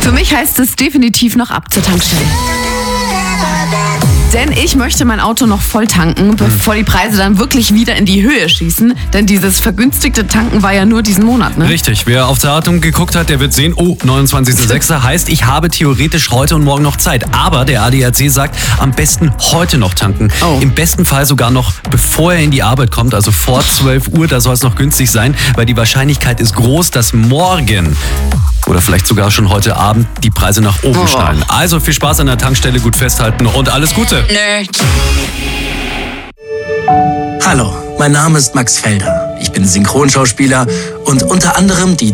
Für mich heißt es definitiv noch ab zur Tankstelle. Denn ich möchte mein Auto noch voll tanken, bevor die Preise dann wirklich wieder in die Höhe schießen. Denn dieses vergünstigte Tanken war ja nur diesen Monat, ne? Richtig, wer auf Datum geguckt hat, der wird sehen, 29.06. heißt, ich habe theoretisch heute und morgen noch Zeit. Aber der ADAC sagt, am besten heute noch tanken. Oh. Im besten Fall sogar noch, bevor er in die Arbeit kommt, also vor 12 Uhr, da soll es noch günstig sein, weil die Wahrscheinlichkeit ist groß, dass morgen oder vielleicht sogar schon heute Abend die Preise nach oben schnallen. Also viel Spaß an der Tankstelle, gut festhalten und alles Gute. Hallo, mein Name ist Max Felder. Ich bin Synchronschauspieler und unter anderem die